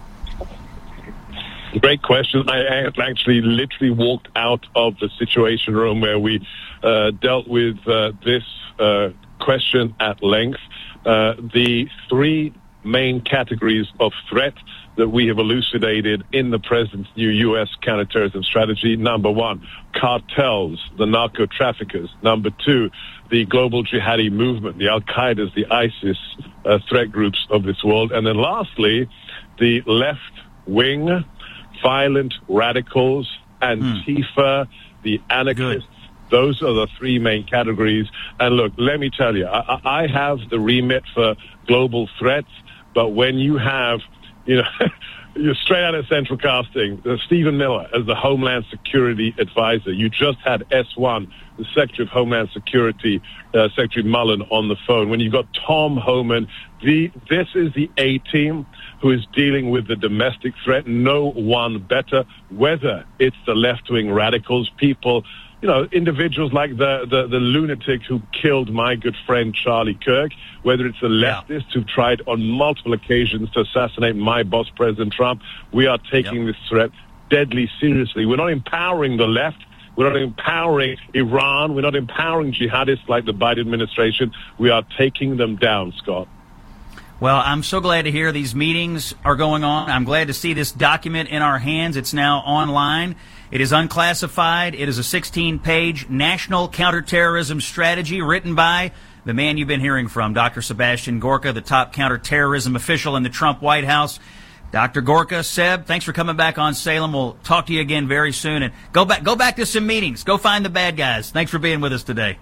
Great question. I actually literally walked out of the Situation Room where we uh, dealt with uh, this uh, question at length. Uh, the three main categories of threat that we have elucidated in the president's new U S counterterrorism strategy. Number one, cartels, the narco traffickers. Number two, the global jihadi movement, the Al-Qaeda's, the ISIS uh, threat groups of this world. And then lastly, the left wing, violent radicals, Antifa, mm. the anarchists. Good. Those are the three main categories. And look, let me tell you, I, I have the remit for global threats, but when you have, you know, you're straight out of Central Casting, uh, Stephen Miller as the Homeland Security Advisor. You just had S one, the Secretary of Homeland Security, uh, Secretary Mullen, on the phone. When you've got Tom Homan, the, this is the A-team who is dealing with the domestic threat. No one better, whether it's the left-wing radicals, people, you know, individuals like the, the, the lunatic who killed my good friend Charlie Kirk, whether it's the leftists yeah. who tried on multiple occasions to assassinate my boss, President Trump. We are taking yep. this threat deadly seriously. We're not empowering the left. We're not empowering Iran. We're not empowering jihadists like the Biden administration. We are taking them down, Scott. Well, I'm so glad to hear these meetings are going on. I'm glad to see this document in our hands. It's now online. It is unclassified. It is a sixteen-page national counterterrorism strategy written by the man you've been hearing from, Doctor Sebastian Gorka, the top counterterrorism official in the Trump White House. Doctor Gorka, Seb, thanks for coming back on Salem. We'll talk to you again very soon. And go back, go back to some meetings. Go find the bad guys. Thanks for being with us today.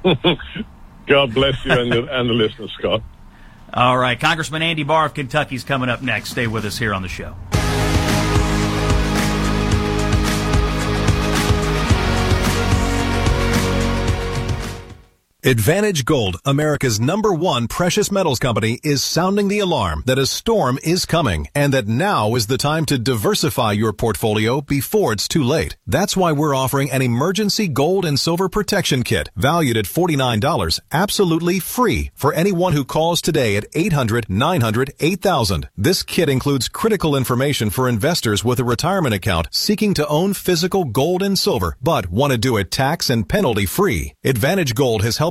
God bless you and the, and the listeners, Scott. All right, Congressman Andy Barr of Kentucky is coming up next. Stay with us here on the show. Advantage Gold, America's number one precious metals company, is sounding the alarm that a storm is coming and that now is the time to diversify your portfolio before it's too late. That's why we're offering an emergency gold and silver protection kit valued at forty-nine dollars, absolutely free for anyone who calls today at eight hundred, nine hundred, eight thousand. This kit includes critical information for investors with a retirement account seeking to own physical gold and silver, but want to do it tax and penalty free. Advantage Gold has helped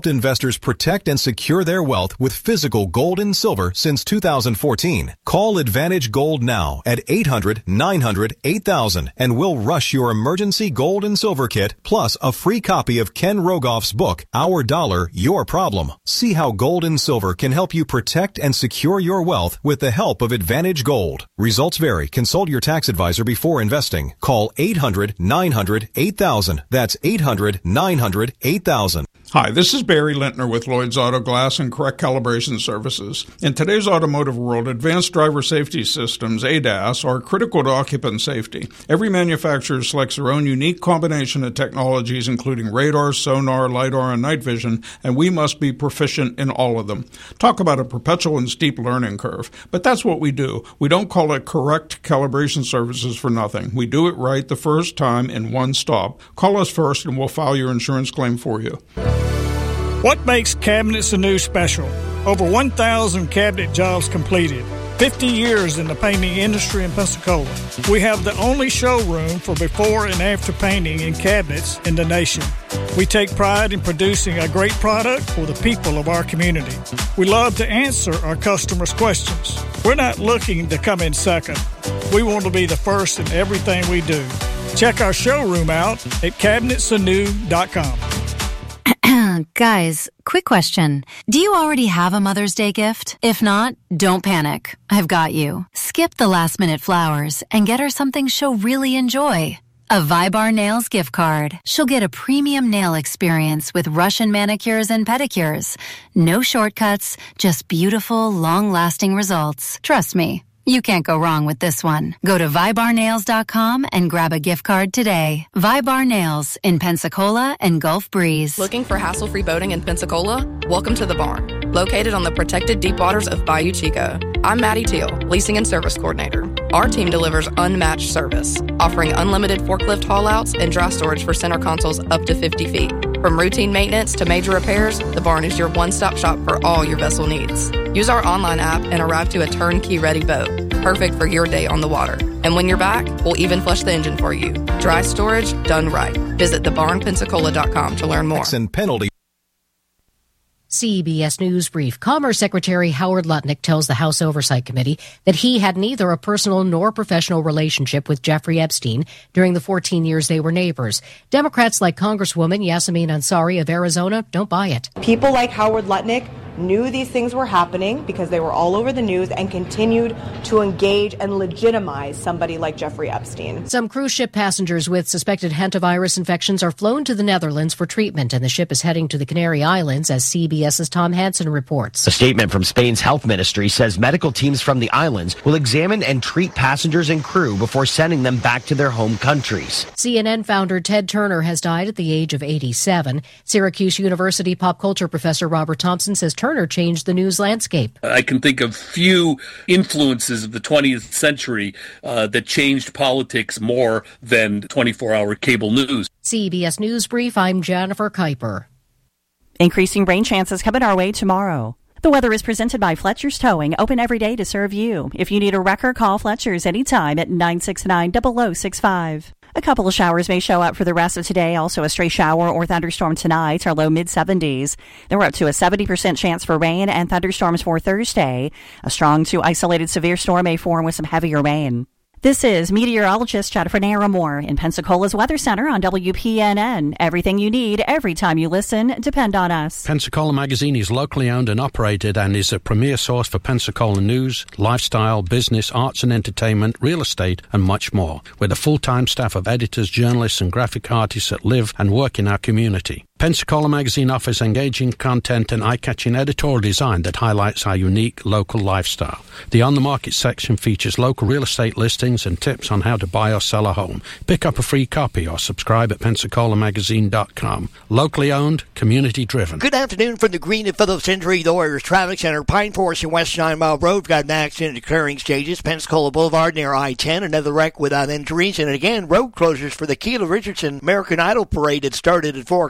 helped investors protect and secure their wealth with physical gold and silver since two thousand fourteen. Call Advantage Gold now at eight hundred, nine hundred, eight thousand and we'll rush your emergency gold and silver kit plus a free copy of Ken Rogoff's book, Our Dollar, Your Problem. See how gold and silver can help you protect and secure your wealth with the help of Advantage Gold. Results vary. Consult your tax advisor before investing. Call eight hundred, nine hundred, eight thousand. That's eight hundred, nine hundred, eight thousand. Hi, this is Barry Lintner with Lloyd's Auto Glass and Correct Calibration Services. In today's automotive world, advanced driver safety systems, A D A S, are critical to occupant safety. Every manufacturer selects their own unique combination of technologies, including radar, sonar, LiDAR, and night vision, and we must be proficient in all of them. Talk about a perpetual and steep learning curve. But that's what we do. We don't call it Correct Calibration Services for nothing. We do it right the first time in one stop. Call us first and we'll file your insurance claim for you. What makes Cabinets Anew special? Over one thousand cabinet jobs completed. fifty years in the painting industry in Pensacola. We have the only showroom for before and after painting in cabinets in the nation. We take pride in producing a great product for the people of our community. We love to answer our customers' questions. We're not looking to come in second. We want to be the first in everything we do. Check our showroom out at cabinets anew dot com. Guys, quick question. Do you already have a Mother's Day gift? If not, don't panic. I've got you. Skip the last-minute flowers and get her something she'll really enjoy. A Vibar Nails gift card. She'll get a premium nail experience with Russian manicures and pedicures. No shortcuts, just beautiful, long-lasting results. Trust me. You can't go wrong with this one. Go to vibar nails dot com and grab a gift card today. Vibar Nails in Pensacola and Gulf Breeze. Looking for hassle-free boating in Pensacola? Welcome to the Barn, located on the protected deep waters of Bayou Chico. I'm Maddie Teal, Leasing and Service Coordinator. Our team delivers unmatched service, offering unlimited forklift haul-outs and dry storage for center consoles up to fifty feet. From routine maintenance to major repairs, the Barn is your one-stop shop for all your vessel needs. Use our online app and arrive to a turnkey-ready boat, perfect for your day on the water. And when you're back, we'll even flush the engine for you. Dry storage done right. Visit the barn pensacola dot com to learn more. And penalty. C B S News Brief. Commerce Secretary Howard Lutnick tells the House Oversight Committee that he had neither a personal nor professional relationship with Jeffrey Epstein during the fourteen years they were neighbors. Democrats like Congresswoman Yasmin Ansari of Arizona don't buy it. People like Howard Lutnick knew these things were happening because they were all over the news and continued to engage and legitimize somebody like Jeffrey Epstein. Some cruise ship passengers with suspected hantavirus infections are flown to the Netherlands for treatment, and the ship is heading to the Canary Islands, as CBS's Tom Hansen reports. A statement from Spain's health ministry says medical teams from the islands will examine and treat passengers and crew before sending them back to their home countries. C N N founder Ted Turner has died at the age of eighty-seven. Syracuse University pop culture professor Robert Thompson says Turner changed the news landscape. I can think of few influences of the twentieth century uh, that changed politics more than twenty-four hour cable news. C B S News Brief, I'm Jennifer Kuiper. Increasing rain chances coming our way tomorrow. The weather is presented by Fletcher's Towing, open every day to serve you. If you need a wrecker, call Fletcher's anytime at nine six nine, zero zero six five. A couple of showers may show up for the rest of today. Also a stray shower or thunderstorm tonight. Our low mid seventies. Then we're up to a seventy percent chance for rain and thunderstorms for Thursday. A strong to isolated severe storm may form with some heavier rain. This is meteorologist Jennifer Naramore in Pensacola's Weather Center on W P N N. Everything you need, every time you listen, depend on us. Pensacola Magazine is locally owned and operated and is a premier source for Pensacola news, lifestyle, business, arts and entertainment, real estate, and much more. With a full-time staff of editors, journalists, and graphic artists that live and work in our community. Pensacola Magazine offers engaging content and eye-catching editorial design that highlights our unique local lifestyle. The On the Market section features local real estate listings and tips on how to buy or sell a home. Pick up a free copy or subscribe at pensacola magazine dot com. Locally owned, community driven. Good afternoon from the Green and Phillips Injury Lawyers Traffic Center. Pine Forest and West Nine Mile Road got an accident at clearing stages. Pensacola Boulevard near I ten, another wreck without injuries. And again, road closures for the Keela Richardson American Idol Parade that started at four o'clock on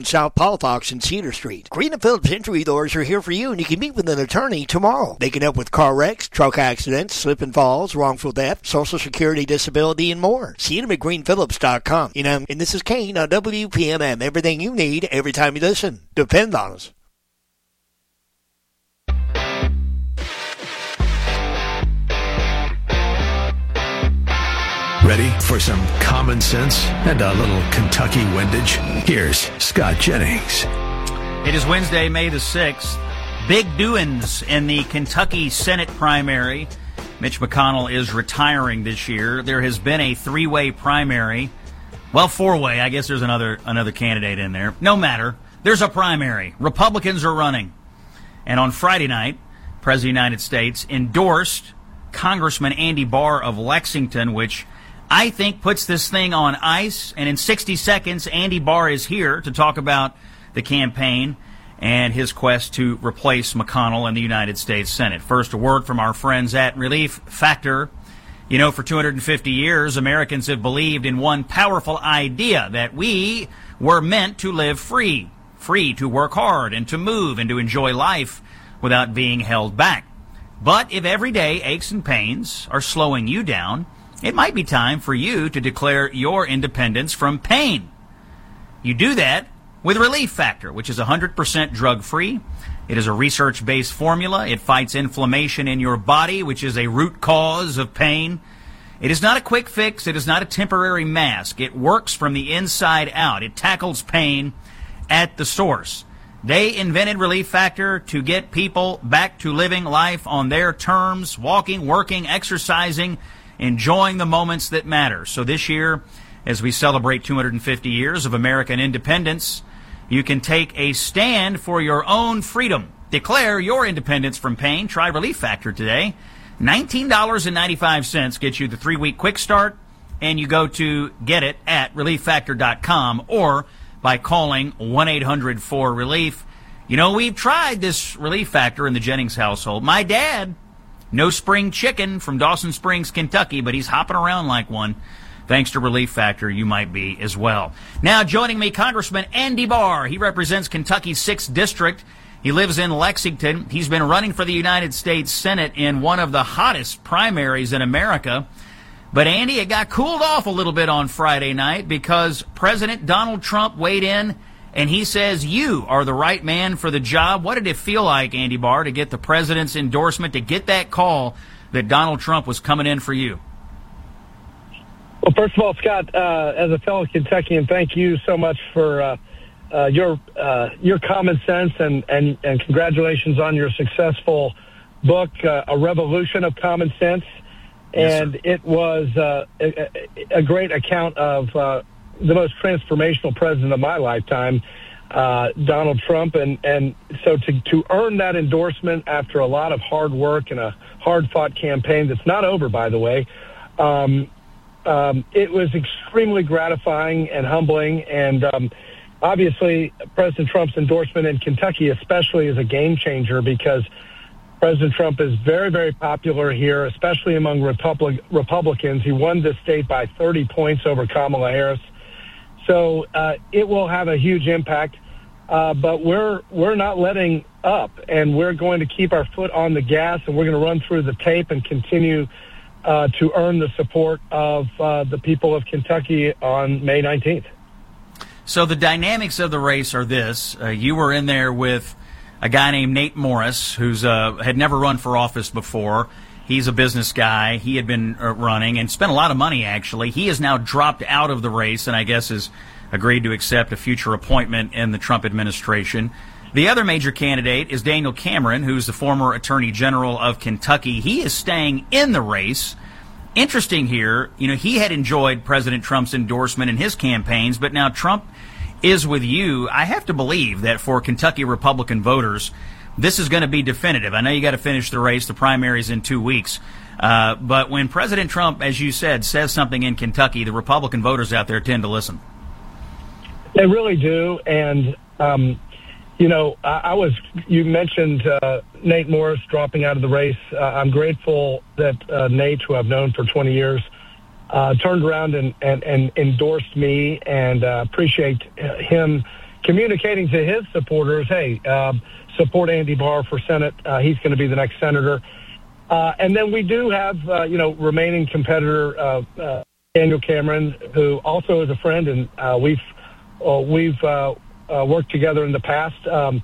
on South Palafox and Cedar Street. Green and Phillips Injury Lawyers are here for you, and you can meet with an attorney tomorrow. They can help with car wrecks, truck accidents, slip and falls, wrongful death, Social Security disability, and more. See them at green phillips dot com. You know, and this is Kane on W P M M. Everything you need every time you listen. Depend on us. Ready for some common sense and a little Kentucky windage? Here's Scott Jennings. It is Wednesday, May the sixth. Big doings in the Kentucky Senate primary. Mitch McConnell is retiring this year. There has been a three-way primary. Well, four-way. I guess there's another another candidate in there. No matter. There's a primary. Republicans are running. And on Friday night, President of the United States endorsed Congressman Andy Barr of Lexington, which I think puts this thing on ice. And in sixty seconds, Andy Barr is here to talk about the campaign and his quest to replace McConnell in the United States Senate. First, a word from our friends at Relief Factor. You know, for two hundred fifty years, Americans have believed in one powerful idea, that we were meant to live free, free to work hard and to move and to enjoy life without being held back. But if everyday aches and pains are slowing you down, it might be time for you to declare your independence from pain. You do that with Relief Factor, which is one hundred percent drug-free. It is a research-based formula. It fights inflammation in your body, which is a root cause of pain. It is not a quick fix. It is not a temporary mask. It works from the inside out. It tackles pain at the source. They invented Relief Factor to get people back to living life on their terms, walking, working, exercising, enjoying the moments that matter. So this year, as we celebrate two hundred fifty years of American independence, you can take a stand for your own freedom. Declare your independence from pain. Try Relief Factor today. nineteen dollars and ninety-five cents gets you the three-week quick start, and you go to get it at relief factor dot com or by calling one eight hundred four relief. You know, we've tried this Relief Factor in the Jennings household. My dad, no spring chicken from Dawson Springs, Kentucky, but he's hopping around like one. Thanks to Relief Factor, you might be as well. Now joining me, Congressman Andy Barr. He represents Kentucky's sixth District. He lives in Lexington. He's been running for the United States Senate in one of the hottest primaries in America. But, Andy, it got cooled off a little bit on Friday night because President Donald Trump weighed in, and he says you are the right man for the job. What did it feel like, Andy Barr, to get the president's endorsement, to get that call that Donald Trump was coming in for you? Well, first of all, Scott, uh, as a fellow Kentuckian, thank you so much for uh, uh, your uh, your common sense, and, and, and congratulations on your successful book, uh, A Revolution of Common Sense. Yes, and it was uh, a, a great account of uh, the most transformational president of my lifetime, uh, Donald Trump. And, and so to, to earn that endorsement after a lot of hard work and a hard-fought campaign that's not over, by the way, um, um, it was extremely gratifying and humbling. And um, obviously, President Trump's endorsement in Kentucky especially is a game changer because President Trump is very, very popular here, especially among Republic, Republicans. He won this state by thirty points over Kamala Harris. So uh, it will have a huge impact, uh, but we're we're not letting up, and we're going to keep our foot on the gas, and we're going to run through the tape and continue uh, to earn the support of uh, the people of Kentucky on May nineteenth. So the dynamics of the race are this. Uh, you were in there with a guy named Nate Morris, who's uh, had never run for office before. He's a business guy. He had been uh, running and spent a lot of money, actually. He has now dropped out of the race and I guess has agreed to accept a future appointment in the Trump administration. The other major candidate is Daniel Cameron, who's the former Attorney General of Kentucky. He is staying in the race. Interesting here, you know, he had enjoyed President Trump's endorsement in his campaigns, but now Trump is with you. I have to believe that for Kentucky Republican voters, this is going to be definitive. I know you got to finish the race. The primary's in two weeks. Uh, but when President Trump, as you said, says something in Kentucky, the Republican voters out there tend to listen. They really do. And, um, you know, I, I was, you mentioned uh, Nate Morris dropping out of the race. Uh, I'm grateful that uh, Nate, who I've known for twenty years, Uh, turned around and, and, and endorsed me, and uh, appreciate him communicating to his supporters, hey, uh, support Andy Barr for Senate. Uh, he's going to be the next senator. Uh, and then we do have, uh, you know, remaining competitor uh, uh, Daniel Cameron, who also is a friend, and uh, we've uh, we've uh, uh, worked together in the past. Um,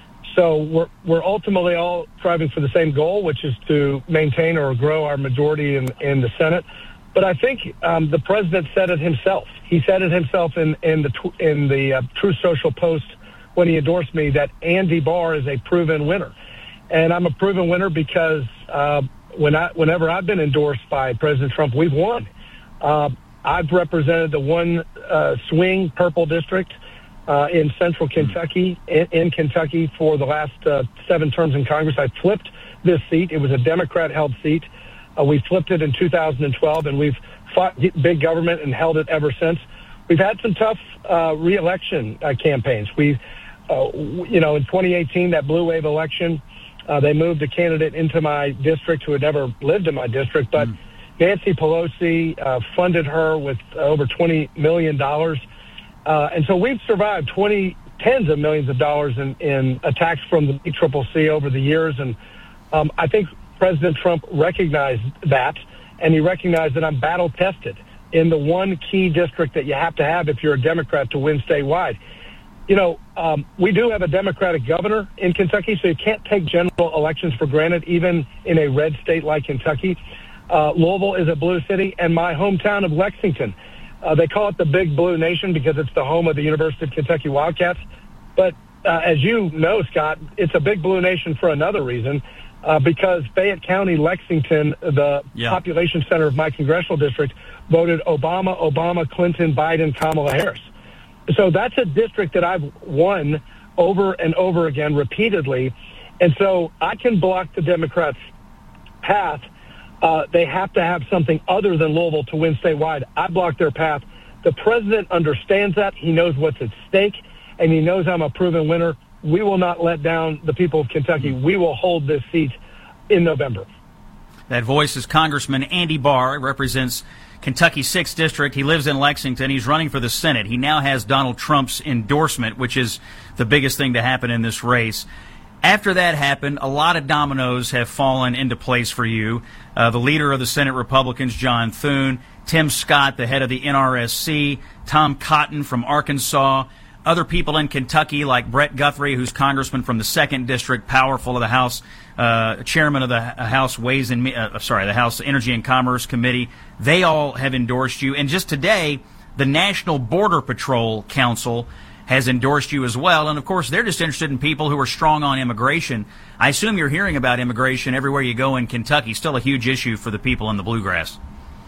so we're we're ultimately all striving for the same goal, which is to maintain or grow our majority in, in the Senate. But I think um, the president said it himself. He said it himself in in the tw- in the uh, Truth Social post when he endorsed me that Andy Barr is a proven winner, and I'm a proven winner because uh, when I whenever I've been endorsed by President Trump, we've won. Uh, I've represented the one uh, swing purple district uh, in central Kentucky, in, in Kentucky for the last uh, seven terms in Congress. I flipped this seat. It was a Democrat-held seat. Uh, we flipped it in two thousand twelve, and we've fought big government and held it ever since. We've had some tough uh, re-election uh, campaigns. We, uh, you know, in twenty eighteen, that blue wave election, uh, they moved a candidate into my district who had never lived in my district, but mm. Nancy Pelosi uh, funded her with uh, over twenty million dollars. Uh, and so we've survived twenty, tens of millions of dollars in, in attacks from the B C C C over the years. And um, I think President Trump recognized that, and he recognized that I'm battle-tested in the one key district that you have to have if you're a Democrat to win statewide. You know, um, we do have a Democratic governor in Kentucky, so you can't take general elections for granted, even in a red state like Kentucky. Uh, Louisville is a blue city, and my hometown of Lexington. Uh, they call it the Big Blue Nation because it's the home of the University of Kentucky Wildcats. But uh, as you know, Scott, it's a Big Blue Nation for another reason, uh, because Fayette County, Lexington, the yeah. population center of my congressional district, voted Obama, Obama, Clinton, Biden, Kamala Harris. So that's a district that I've won over and over again repeatedly. And so I can block the Democrats' path. Uh, they have to have something other than Louisville to win statewide. I blocked their path. The president understands that. He knows what's at stake, and he knows I'm a proven winner. We will not let down the people of Kentucky. We will hold this seat in November. That voice is Congressman Andy Barr. He represents Kentucky's sixth District. He lives in Lexington. He's running for the Senate. He now has Donald Trump's endorsement, which is the biggest thing to happen in this race. After that happened, a lot of dominoes have fallen into place for you. Uh, the leader of the Senate Republicans, John Thune, Tim Scott, the head of the N R S C, Tom Cotton from Arkansas, other people in Kentucky like Brett Guthrie, who's congressman from the second District, powerful of the House, uh, chairman of the House Ways and uh, sorry, the House Energy and Commerce Committee. They all have endorsed you. And just today, the National Border Patrol Council has endorsed you as well. And, of course, they're just interested in people who are strong on immigration. I assume you're hearing about immigration everywhere you go in Kentucky. Still a huge issue for the people in the Bluegrass.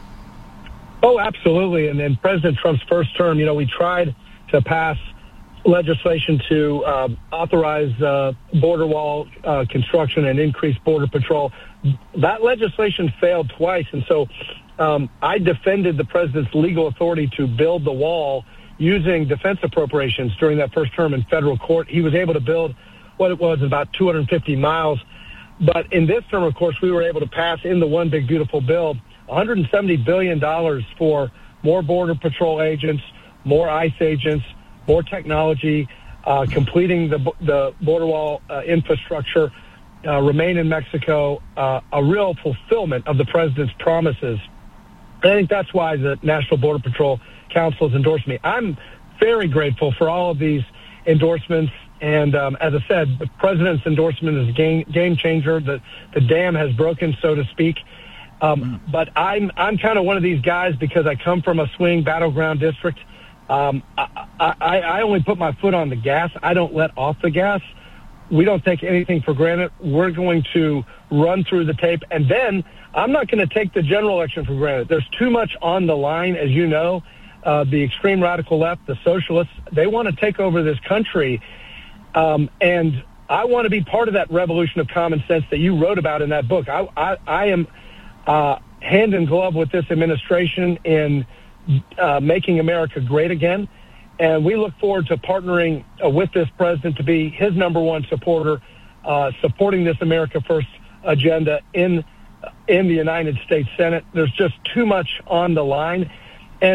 Oh, absolutely. And in President Trump's first term, you know, we tried to pass legislation to uh, authorize uh, border wall uh, construction and increase border patrol. That legislation failed twice. And so um, I defended the president's legal authority to build the wall using defense appropriations during that first term in federal court. He was able to build what it was, about two hundred fifty miles. But in this term, of course, we were able to pass in the One Big Beautiful Bill one hundred seventy billion dollars for more Border Patrol agents, more ICE agents, more technology, uh, completing the, the border wall uh, infrastructure, uh, remain in Mexico, uh, a real fulfillment of the president's promises. And I think that's why the National Border Patrol Council has endorsed me. I'm very grateful for all of these endorsements. And um, as I said, the president's endorsement is a game, game changer. The, the dam has broken, so to speak. Um, mm. But I'm I'm kind of one of these guys because I come from a swing battleground district. Um, I, I, I only put my foot on the gas. I don't let off the gas. We don't take anything for granted. We're going to run through the tape. And then I'm not going to take the general election for granted. There's too much on the line, as you know. Uh, the extreme radical left, the socialists, they want to take over this country. Um, and I want to be part of that revolution of common sense that you wrote about in that book. I, I, I am uh, hand in glove with this administration in uh, making America great again. And we look forward to partnering uh, with this president to be his number one supporter, uh, supporting this America First agenda in in the United States Senate. There's just too much on the line. And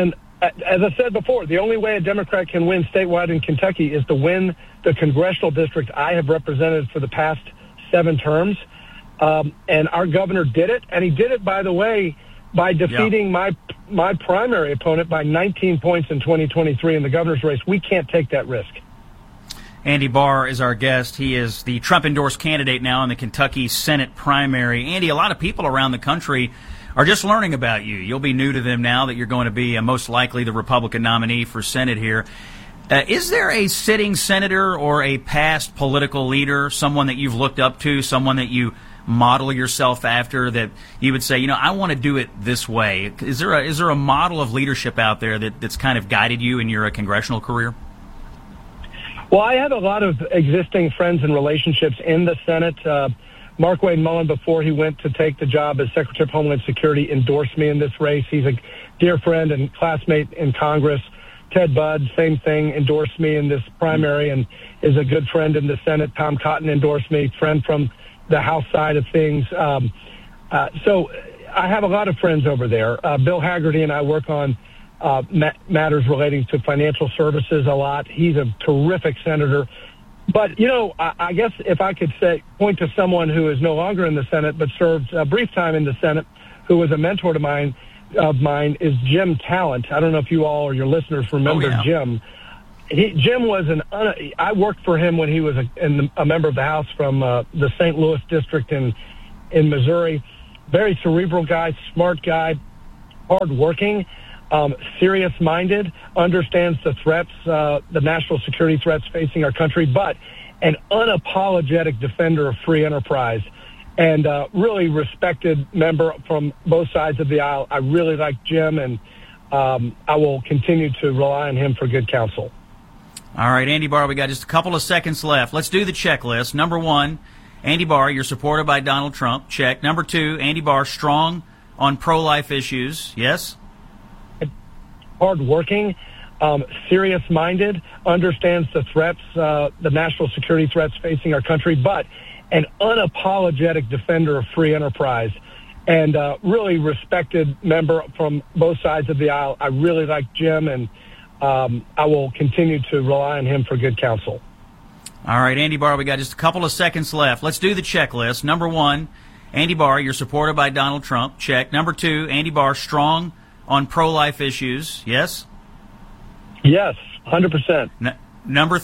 as I said before, the only way a Democrat can win statewide in Kentucky is to win the congressional district I have represented for the past seven terms. Um, and our governor did it, and he did it, by the way, by defeating yeah. my my primary opponent by nineteen points in twenty twenty-three in the governor's race. We can't take that risk. Andy Barr is our guest. He is the Trump-endorsed candidate now in the Kentucky Senate primary. Andy, a lot of people around the country are just learning about you. You'll be new to them now that you're going to be uh, most likely the Republican nominee for Senate here. Uh, is there a sitting senator or a past political leader, someone that you've looked up to, someone that you model yourself after, that you would say, you know, I want to do it this way? Is there a, is there a model of leadership out there that, that's kind of guided you in your uh, congressional career? Well, I have a lot of existing friends and relationships in the Senate. Uh, Mark Wade Mullen, before he went to take the job as Secretary of Homeland Security, endorsed me in this race. He's a dear friend and classmate in Congress. Ted Budd, same thing, endorsed me in this primary and is a good friend in the Senate. Tom Cotton endorsed me, friend from the House side of things. Um, uh, so I have a lot of friends over there. Uh, Bill Haggerty and I work on Uh, ma- matters relating to financial services a lot. He's a terrific senator. But, you know, I, I guess if I could say, point to someone who is no longer in the Senate but served a brief time in the Senate, who was a mentor to mine, of mine, is Jim Talent. I don't know if you all or your listeners remember oh, yeah. Jim. He, Jim was an, un- I worked for him when he was a, in the, a member of the House from uh, the Saint Louis district in, in Missouri. Very cerebral guy, smart guy, hardworking. Um, serious-minded, understands the threats, uh, the national security threats facing our country, but an unapologetic defender of free enterprise and uh, really respected member from both sides of the aisle. I really like Jim, and um, I will continue to rely on him for good counsel. All right, Andy Barr, we got just a couple of seconds left. Let's do the checklist. Number one, Andy Barr, you're supported by Donald Trump. Check. Number two, Andy Barr, strong on pro-life issues. Yes? Hardworking, um, serious-minded, understands the threats, uh, the national security threats facing our country, but an unapologetic defender of free enterprise and uh, really respected member from both sides of the aisle. I really like Jim, and um, I will continue to rely on him for good counsel. All right, Andy Barr, we got just a couple of seconds left. Let's do the checklist. Number one, Andy Barr, you're supported by Donald Trump. Check. Number two, Andy Barr, strong on pro-life issues. Yes? Yes, one hundred percent. N- number